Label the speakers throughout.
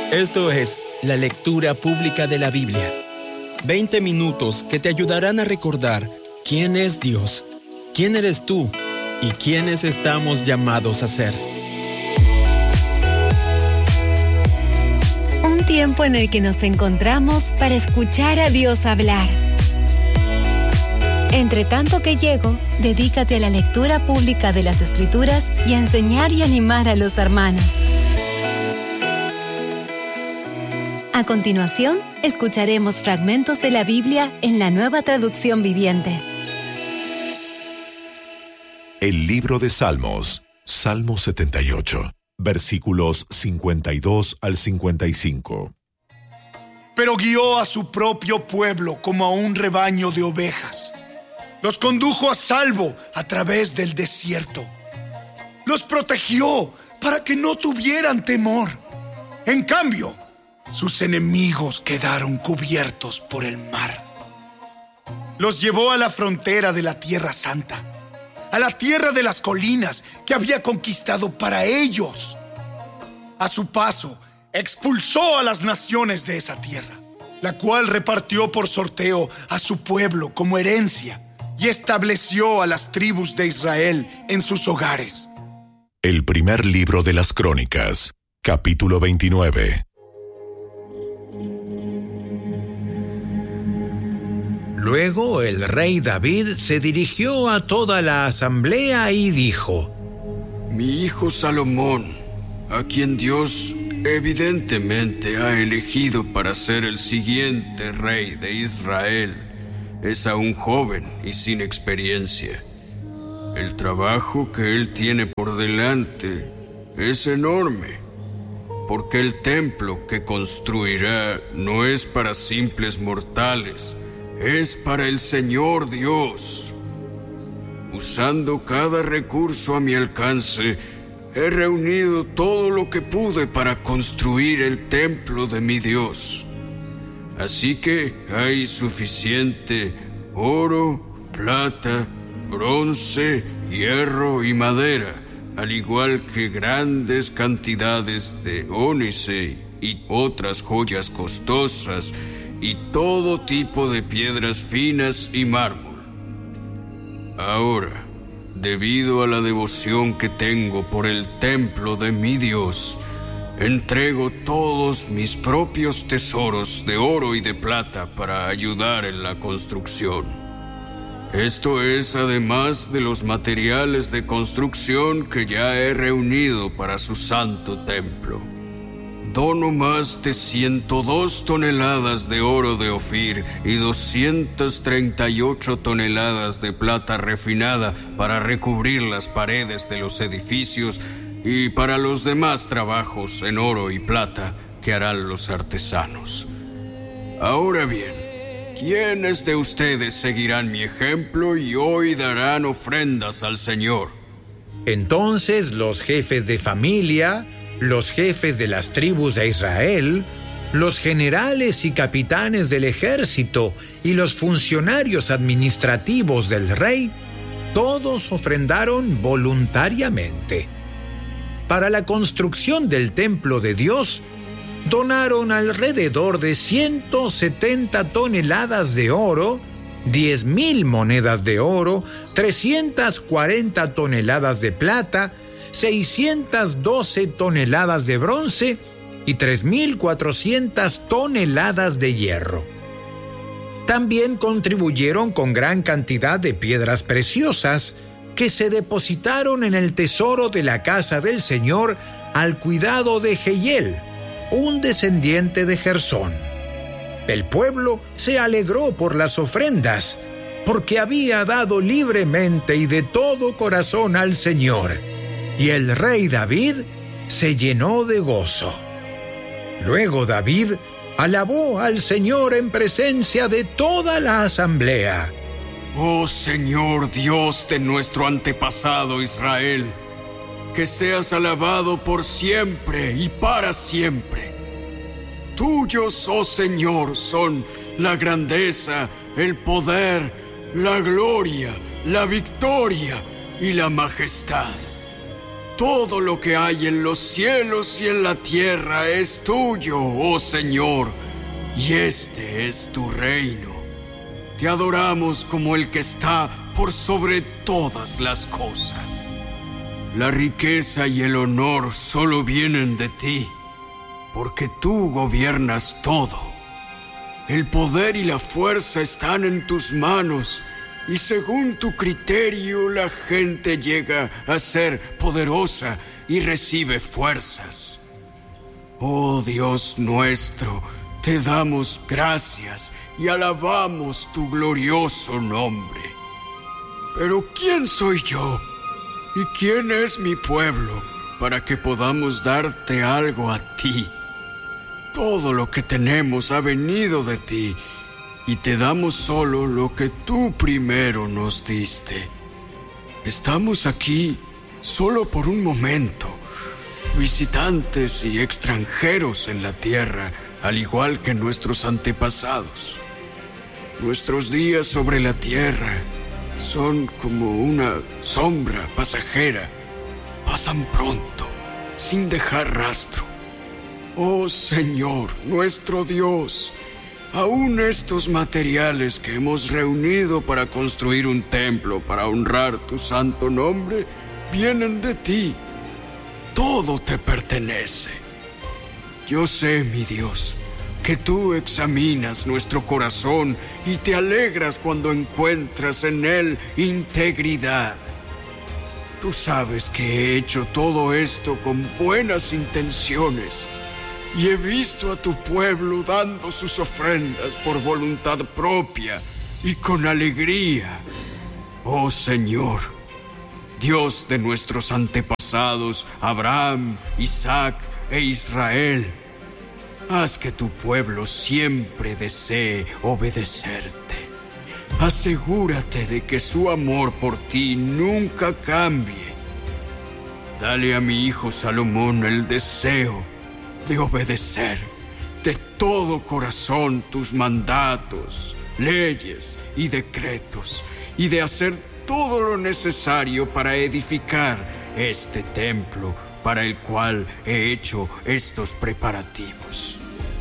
Speaker 1: Esto es la lectura pública de la Biblia. 20 minutos que te ayudarán a recordar quién es Dios, quién eres tú y quiénes estamos llamados a ser.
Speaker 2: Un tiempo en el que nos encontramos para escuchar a Dios hablar. Entre tanto que llego, dedícate a la lectura pública de las Escrituras y a enseñar y animar a los hermanos. A continuación, escucharemos fragmentos de la Biblia en la Nueva Traducción Viviente.
Speaker 3: El libro de Salmos, Salmo 78, versículos 52 al 55.
Speaker 4: Pero guió a su propio pueblo como a un rebaño de ovejas. Los condujo a salvo a través del desierto. Los protegió para que no tuvieran temor. En cambio, sus enemigos quedaron cubiertos por el mar. Los llevó a la frontera de la Tierra Santa, a la tierra de las colinas que había conquistado para ellos. A su paso, expulsó a las naciones de esa tierra, la cual repartió por sorteo a su pueblo como herencia y estableció a las tribus de Israel en sus hogares.
Speaker 3: El primer libro de las Crónicas, capítulo 29.
Speaker 5: Luego el rey David se dirigió a toda la asamblea y dijo:
Speaker 6: Mi hijo Salomón, a quien Dios evidentemente ha elegido para ser el siguiente rey de Israel, es aún joven y sin experiencia. El trabajo que él tiene por delante es enorme, porque el templo que construirá no es para simples mortales, es para el Señor Dios. Usando cada recurso a mi alcance, he reunido todo lo que pude para construir el templo de mi Dios. Así que hay suficiente oro, plata, bronce, hierro y madera, al igual que grandes cantidades de ónice y otras joyas costosas, y todo tipo de piedras finas y mármol. Ahora, debido a la devoción que tengo por el templo de mi Dios, entrego todos mis propios tesoros de oro y de plata para ayudar en la construcción. Esto es además de los materiales de construcción que ya he reunido para su santo templo. Dono más de 102 toneladas de oro de Ofir y 238 toneladas de plata refinada para recubrir las paredes de los edificios y para los demás trabajos en oro y plata que harán los artesanos. Ahora bien, ¿quiénes de ustedes seguirán mi ejemplo y hoy darán ofrendas al Señor?
Speaker 5: Entonces los jefes de familia, los jefes de las tribus de Israel, los generales y capitanes del ejército y los funcionarios administrativos del rey, todos ofrendaron voluntariamente. Para la construcción del templo de Dios, donaron alrededor de 170 toneladas de oro, 10,000 monedas de oro, 340 toneladas de plata, 612 toneladas de bronce y 3,400 toneladas de hierro. También contribuyeron con gran cantidad de piedras preciosas que se depositaron en el tesoro de la casa del Señor al cuidado de Jehiel, un descendiente de Gersón. El pueblo se alegró por las ofrendas, porque había dado libremente y de todo corazón al Señor. Y el rey David se llenó de gozo. Luego David alabó al Señor en presencia de toda la asamblea.
Speaker 6: Oh Señor Dios de nuestro antepasado Israel, que seas alabado por siempre y para siempre. Tuyos, oh Señor, son la grandeza, el poder, la gloria, la victoria y la majestad. Todo lo que hay en los cielos y en la tierra es tuyo, oh Señor, y este es tu reino. Te adoramos como el que está por sobre todas las cosas. La riqueza y el honor solo vienen de ti, porque tú gobiernas todo. El poder y la fuerza están en tus manos, y según tu criterio la gente llega a ser poderosa y recibe fuerzas. Oh Dios nuestro, te damos gracias y alabamos tu glorioso nombre. Pero ¿quién soy yo? ¿Y quién es mi pueblo para que podamos darte algo a ti? Todo lo que tenemos ha venido de ti, y te damos solo lo que tú primero nos diste. Estamos aquí solo por un momento, visitantes y extranjeros en la tierra, al igual que nuestros antepasados. Nuestros días sobre la tierra son como una sombra pasajera. Pasan pronto, sin dejar rastro. Oh Señor, nuestro Dios, aún estos materiales que hemos reunido para construir un templo para honrar tu santo nombre, vienen de ti. Todo te pertenece. Yo sé, mi Dios, que tú examinas nuestro corazón y te alegras cuando encuentras en él integridad. Tú sabes que he hecho todo esto con buenas intenciones, y he visto a tu pueblo dando sus ofrendas por voluntad propia y con alegría. Oh Señor, Dios de nuestros antepasados, Abraham, Isaac e Israel, haz que tu pueblo siempre desee obedecerte. Asegúrate de que su amor por ti nunca cambie. Dale a mi hijo Salomón el deseo de obedecer de todo corazón tus mandatos, leyes y decretos, y de hacer todo lo necesario para edificar este templo para el cual he hecho estos preparativos.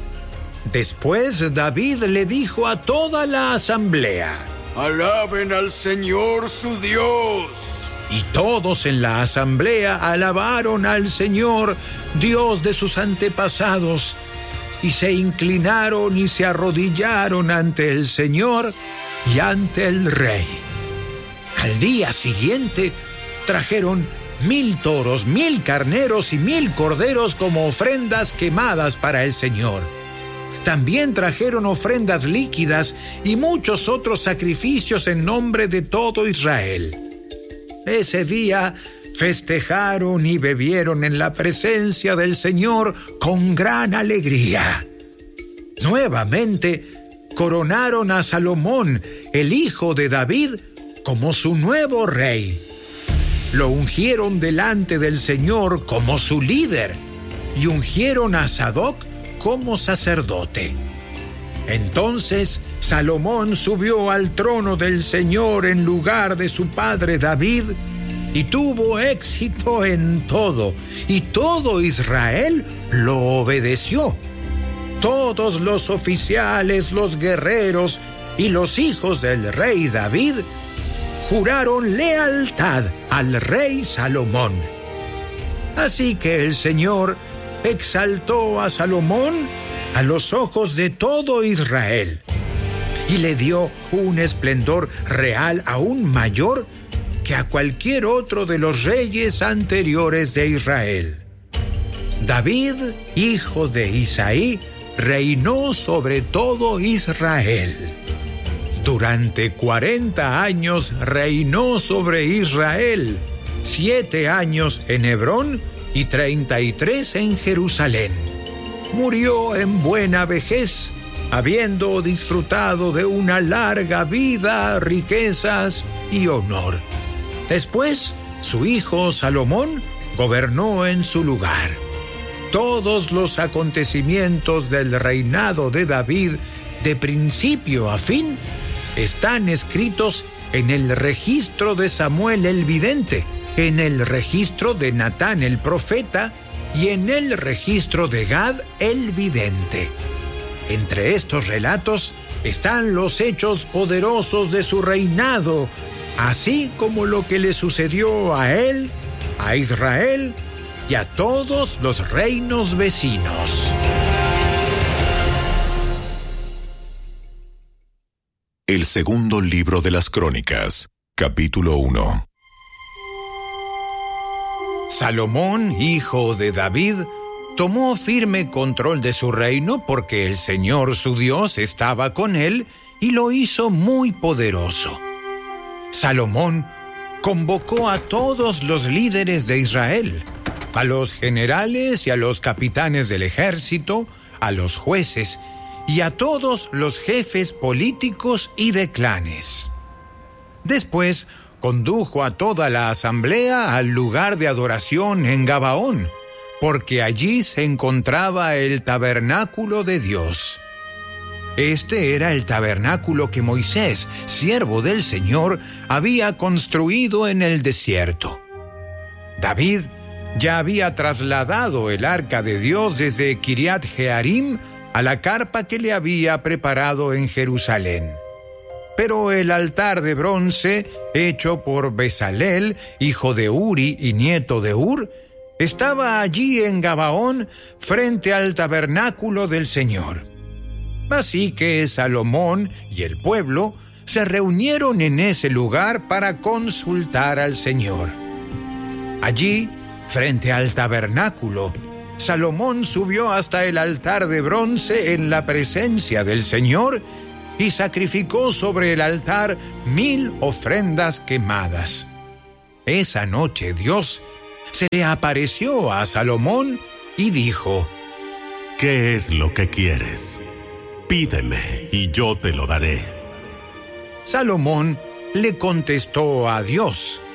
Speaker 5: Después David le dijo a toda la asamblea:
Speaker 6: ¡Alaben al Señor su Dios!
Speaker 5: Y todos en la asamblea alabaron al Señor, Dios de sus antepasados, y se inclinaron y se arrodillaron ante el Señor y ante el rey. Al día siguiente trajeron 1000 toros, 1000 carneros y 1000 corderos como ofrendas quemadas para el Señor. También trajeron ofrendas líquidas y muchos otros sacrificios en nombre de todo Israel. Ese día festejaron y bebieron en la presencia del Señor con gran alegría. Nuevamente coronaron a Salomón, el hijo de David, como su nuevo rey. Lo ungieron delante del Señor como su líder y ungieron a Sadoc como sacerdote. Entonces Salomón subió al trono del Señor en lugar de su padre David y tuvo éxito en todo, y todo Israel lo obedeció. Todos los oficiales, los guerreros y los hijos del rey David juraron lealtad al rey Salomón. Así que el Señor exaltó a Salomón a los ojos de todo Israel y le dio un esplendor real aún mayor que a cualquier otro de los reyes anteriores de Israel. David, hijo de Isaí, reinó sobre todo Israel. Durante 40 años reinó sobre Israel, 7 años en Hebrón y 33 en Jerusalén. Murió en buena vejez, habiendo disfrutado de una larga vida, riquezas y honor. Después, su hijo Salomón gobernó en su lugar. Todos los acontecimientos del reinado de David, de principio a fin, están escritos en el registro de Samuel el vidente, en el registro de Natán el profeta y en el registro de Gad el vidente. Entre estos relatos están los hechos poderosos de su reinado, así como lo que le sucedió a él, a Israel y a todos los reinos vecinos.
Speaker 3: El segundo libro de las Crónicas, capítulo 1.
Speaker 5: Salomón, hijo de David, tomó firme control de su reino porque el Señor su Dios estaba con él y lo hizo muy poderoso. Salomón convocó a todos los líderes de Israel, a los generales y a los capitanes del ejército, a los jueces y a todos los jefes políticos y de clanes. Después condujo a toda la asamblea al lugar de adoración en Gabaón, porque allí se encontraba el tabernáculo de Dios. Este era el tabernáculo que Moisés, siervo del Señor, había construido en el desierto. David ya había trasladado el arca de Dios desde Kiriat Jearim a la carpa que le había preparado en Jerusalén. Pero el altar de bronce, hecho por Bezalel, hijo de Uri y nieto de Ur, estaba allí en Gabaón, frente al tabernáculo del Señor. Así que Salomón y el pueblo se reunieron en ese lugar para consultar al Señor. Allí, frente al tabernáculo, Salomón subió hasta el altar de bronce en la presencia del Señor y sacrificó sobre el altar 1000 ofrendas quemadas. Esa noche Dios se le apareció a Salomón y dijo:
Speaker 7: ¿Qué es lo que quieres? Pídeme y yo te lo daré.
Speaker 5: Salomón le contestó a Dios: